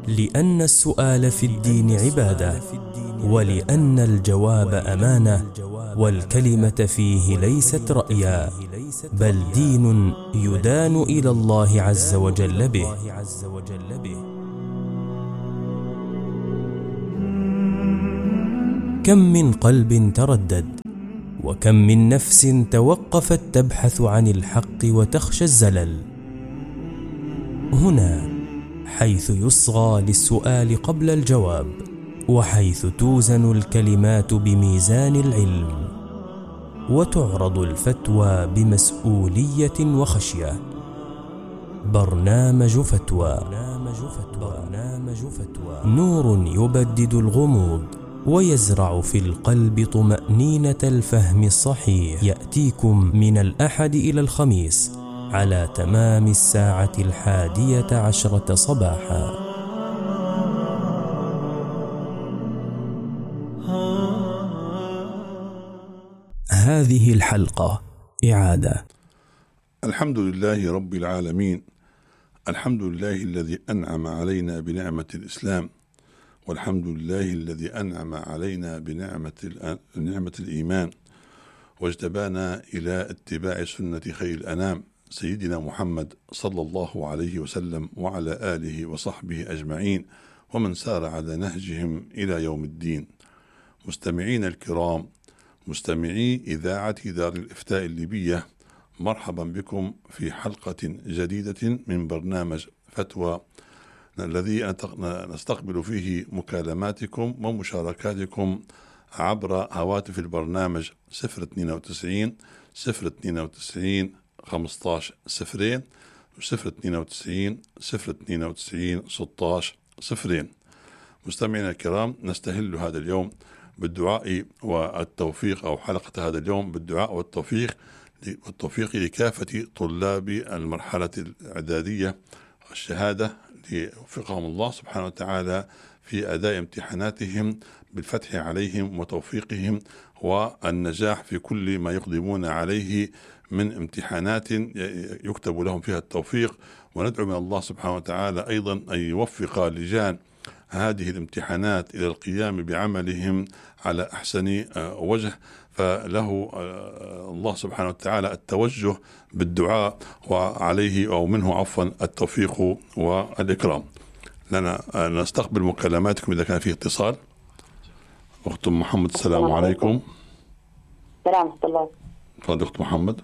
لأن السؤال في الدين عبادة، ولأن الجواب أمانة، والكلمة فيه ليست رأيا، بل دين يدان إلى الله عز وجل به. كم من قلب تردد، وكم من نفس توقفت تبحث عن الحق وتخشى الزلل. هنا حيث يصغى للسؤال قبل الجواب، وحيث توزن الكلمات بميزان العلم، وتعرض الفتوى بمسؤولية وخشية. برنامج فتوى، نور يبدد الغموض ويزرع في القلب طمأنينة الفهم الصحيح. يأتيكم من الأحد إلى الخميس على تمام 11:10 صباحا. هذه الحلقة إعادة. الحمد لله رب العالمين، الحمد لله الذي أنعم علينا بنعمة الإسلام، والحمد لله الذي أنعم علينا بنعمة الإيمان، واجتبانا إلى اتباع سنة خير الأنام سيدنا محمد صلى الله عليه وسلم، وعلى آله وصحبه أجمعين، ومن سار على نهجهم إلى يوم الدين. مستمعين الكرام، مستمعي إذاعة دار الإفتاء الليبية، مرحبا بكم في حلقة جديدة من برنامج فتوى، الذي نستقبل فيه مكالماتكم ومشاركاتكم عبر هواتف البرنامج 092 092 15 0 092 092 16 0. مستمعينا الكرام، نستهل هذا اليوم بالدعاء والتوفيق، أو حلقة هذا اليوم بالدعاء والتوفيق لكافة طلاب المرحلة الإعدادية الشهادة، ليوفقهم الله سبحانه وتعالى في أداء امتحاناتهم بالفتح عليهم وتوفيقهم والنجاح في كل ما يقدمون عليه من امتحانات يكتب لهم فيها التوفيق. وندعو من الله سبحانه وتعالى أيضا أن يوفق لجان هذه الامتحانات إلى القيام بعملهم على أحسن وجه، فله الله سبحانه وتعالى التوجه بالدعاء، وعليه أو منه عفوا التوفيق والإكرام. لنا نستقبل مكالماتكم إذا كان فيه اتصال. أخت محمد، السلام عليكم. السلام ورحمة الله. تفضل أخت محمد.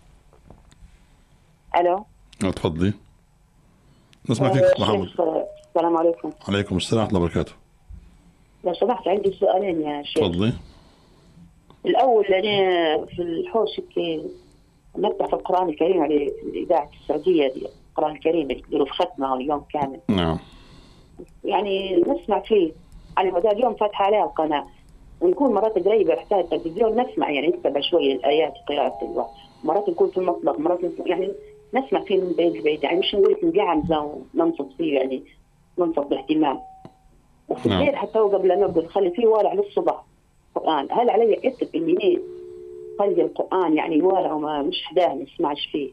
ألو. تفضلي، نسمع فيك أخت محمد. السلام عليكم. عليكم السلام ورحمة الله وبركاته. لو سمحت عندي سؤالين يا شيخ. تفضلي. الأول، أنا في الحوش نفتح في القرآن الكريم على الإذاعة السعودية دي، القرآن الكريم اللي يقدروا في ختمه اليوم كامل. نعم. يعني نسمع فيه على مدار اليوم، فاتحة عليها القناة، ونكون مرات قريبة حتى التلفزيون نسمع، يعني نتبع شوية الآيات قراءة، مرات نكون في المطبخ، مرات يعني نسمع فيه من بعيد، يعني مش نقول نقعمزة وننصت فيه، يعني ننصت باهتمام. وفي الليل حتى قبل أن نبدأ نخلي فيه والع للصبح القرآن. هل علي أكتب إني خلي القرآن يعني والع وما مش حداه نسمعش فيه؟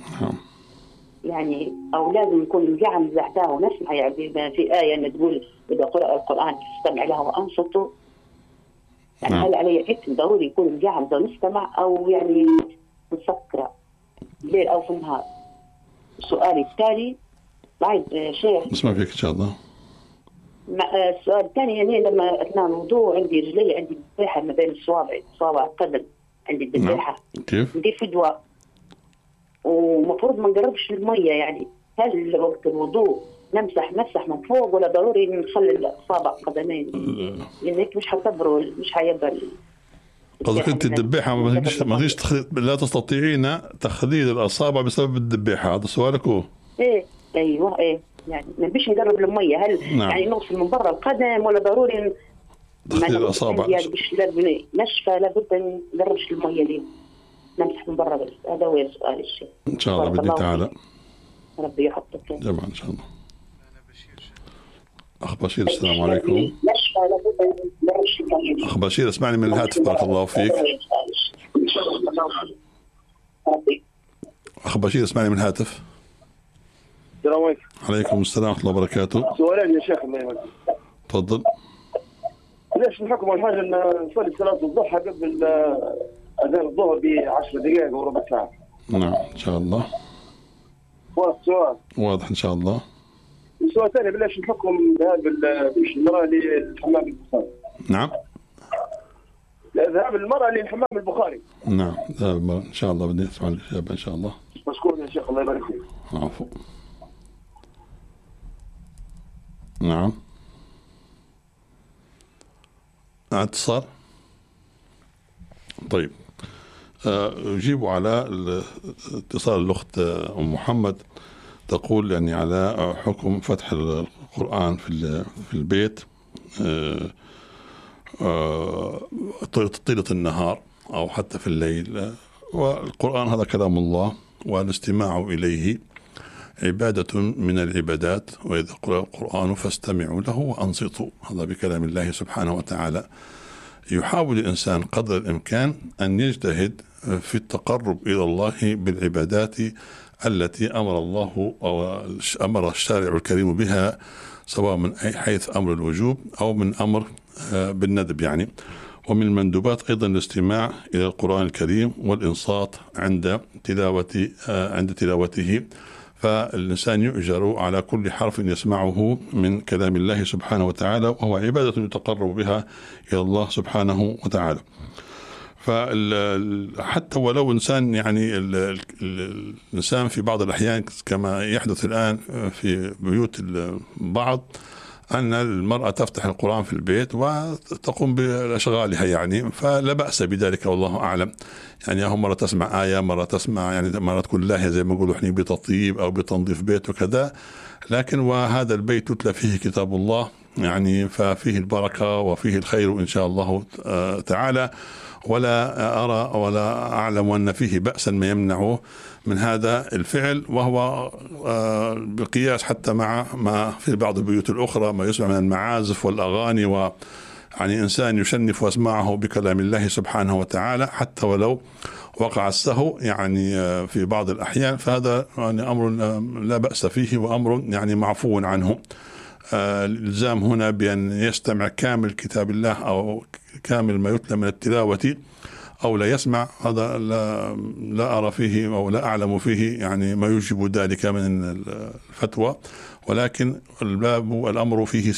يعني أو لازم نكون نقعمز حتى ونسمع، يعني في آية أن تقول إذا قرأ القرآن فاستمع لها وأنصتوا، يعني هل علي أكتب ضروري يكون نقعمز ونستمع، أو يعني نسكر الليل أو في النهار؟ سؤالي التالي بعد شيخ. نسمع فيك إن شاء الله. السؤال الثاني، يعني لما أثناء الوضوء عندي رجلي، عندي دبيحة ما بين صوابع القدم، عندي دبيحة. كيف؟ عندي فدوى، ومفروض ما نقربش المية، يعني هل وقت الوضوء نمسح من فوق، ولا ضروري نخلي صابع قدمين؟ لأنك مش حتبروا، مش حيبر. قصدك أنت الدبيحة ما فيش لا تستطيعين تخليل الأصابع بسبب الدبيحة، هذا سؤالك هو؟ إيه أيوة إيه، يعني ما بيش نقرب المية، هل نعم. يعني نوصل من برا القدم، ولا ضروري تخليل الأصابع؟ يعني مش لازم نشفى، لابد نقربش المية دي، نمسح من برا بس. هذا هو السؤال الشيء. إن شاء الله بإذن تعالى. ربي يحفظك جميعا إن شاء الله. أخ بشير، السلام عليكم. أخ بشير، اسمعني من الهاتف، بارك الله فيك. أخ بشير، اسمعني من الهاتف. السلام عليكم. عليكم السلام ورحمة الله وبركاته. سؤالين يا شيخ الله يبارك. تفضل. ليش الحكم على حاجة أن نصلي صلاة الضحى قبل أذان الظهر ب10 دقائق أو ربع ساعة؟ نعم إن شاء الله. سؤال واضح إن شاء الله. السؤال الثاني بلاش الحكم ذهاب المرأة للحمام البخاري. نعم. ذهاب المرأة للحمام البخاري. نعم إن شاء الله بدي أسمع الإجابة إن شاء الله. مشكور يا شيخ الله يبارك فيك. عفو. نعم. اتصال. طيب أجيب على اتصال الأخت أم محمد، تقول يعني على حكم فتح القرآن في البيت طيلة النهار أو حتى في الليل. والقرآن هذا كلام الله، والاستماع إليه عبادة من العبادات، وإذا قرأ القرآن فاستمعوا له وأنصتوا. هذا بكلام الله سبحانه وتعالى. يحاول الإنسان قدر الإمكان أن يجتهد في التقرب إلى الله بالعبادات التي أمر الله أو أمر الشارع الكريم بها، سواء من حيث أمر الوجوب أو من أمر بالندب يعني. ومن المندوبات أيضا الاستماع إلى القرآن الكريم والإنصات عند تلاوته، فالإنسان يؤجر على كل حرف يسمعه من كلام الله سبحانه وتعالى، وهو عبادة يتقرب بها إلى الله سبحانه وتعالى. فحتى ولو إنسان يعني الإنسان في بعض الأحيان كما يحدث الآن في بيوت البعض أن المرأة تفتح القرآن في البيت وتقوم بأشغالها يعني، فلا بأس بذلك والله أعلم. يعني هم مرة تسمع آية، مرة تسمع يعني مرة تكون لاهية زي ما يقولوا إحنا بتطيب أو بتنظيف بيت وكذا، لكن وهذا البيت يتلى فيه كتاب الله يعني، ففيه البركة وفيه الخير إن شاء الله تعالى. ولا أرى ولا أعلم أن فيه بأسا ما يمنعه من هذا الفعل، وهو بالقياس حتى مع ما في بعض البيوت الأخرى ما يسمع من المعازف والأغاني، ويعني إنسان يشنف أسماعه بكلام الله سبحانه وتعالى حتى ولو وقع السهو يعني في بعض الأحيان، فهذا يعني أمر لا بأس فيه وأمر يعني معفو عنه. الإلزام هنا بأن يستمع كامل كتاب الله أو كامل ما يتلى من التلاوة أو لا يسمع، هذا لا أرى فيه أو لا أعلم فيه يعني ما يوجب ذلك من الفتوى. ولكن الأمر فيه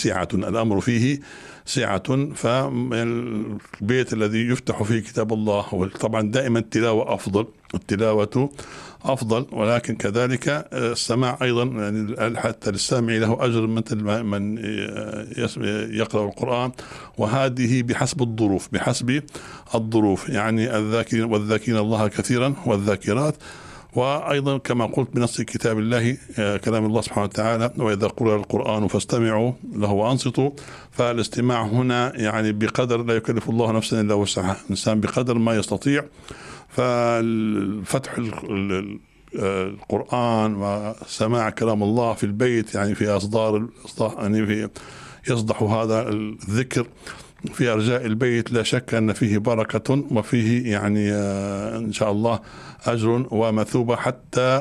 سعة، فالبيت الذي يفتح فيه كتاب الله طبعا دائما التلاوة أفضل، ولكن كذلك السماع أيضا يعني حتى للسامع له أجر مثل من يقرأ القرآن، وهذه بحسب الظروف يعني الذاكرين والذاكرين الله كثيرا والذاكرات. وأيضا كما قلت بنص كتاب الله كلام الله سبحانه وتعالى: وإذا قرأ القرآن فاستمعوا له وأنصتوا. فالاستماع هنا يعني بقدر، لا يكلف الله نفسا إلا وسعها، الإنسان بقدر ما يستطيع. ففتح القرآن وسماع كلام الله في البيت يعني في أصدار يعني في يصدح هذا الذكر في أرجاء البيت، لا شك أن فيه بركة وفيه يعني إن شاء الله أجر ومثوبة، حتى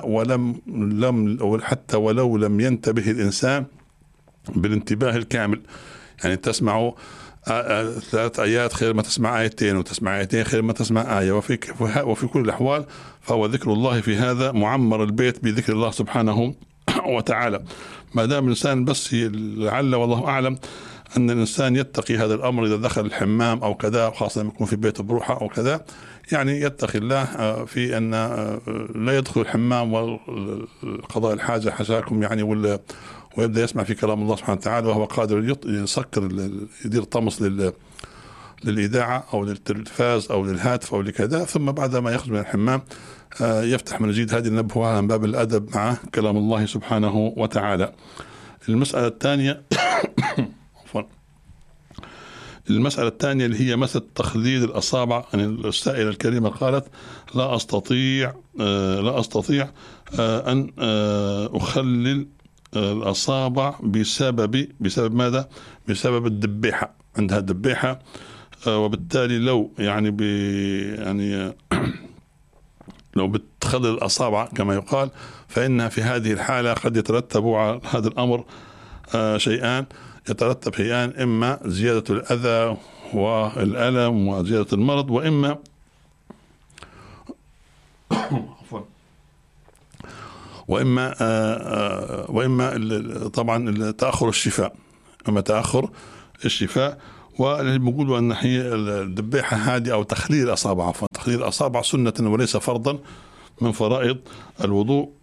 ولو لم ينتبه الإنسان بالانتباه الكامل. يعني تسمع 3 آيات خير ما تسمع آيتين، وتسمع آيتين خير ما تسمع آية، وفي كل الأحوال فهو ذكر الله في هذا معمر البيت بذكر الله سبحانه وتعالى. ما دام الإنسان بس لعل والله أعلم أن الإنسان يتقي هذا الأمر إذا دخل الحمام أو كذا، خاصة لما يكون في بيت بروحة أو كذا، يعني يتقي الله في أن لا يدخل الحمام وقضاء الحاجة حشاكم يعني ويبدأ يسمع في كلام الله سبحانه وتعالى وهو قادر يسكر يدير طمس للإذاعة أو للتلفاز أو للهاتف أو لكذا، ثم بعد ما يخرج من الحمام يفتح من جديد هذه النبوة من باب الأدب مع كلام الله سبحانه وتعالى. المسألة الثانية اللي هي مسألة تخليل الأصابع. يعني السائلة الكريمة قالت: لا أستطيع أن أخلل الأصابع بسبب ماذا؟ بسبب الدبيحة، عندها دبيحة، وبالتالي لو يعني لو تخلل الأصابع كما يقال، فإن في هذه الحالة قد يترتب على هذا الأمر شيئان، إما زيادة الأذى والألم وزيادة المرض، وإما طبعا تأخر الشفاء. واللي بيقولوا أن هي الذبيحة هذه أو تخليل الأصابع سنة وليس فرضا من فرائض الوضوء،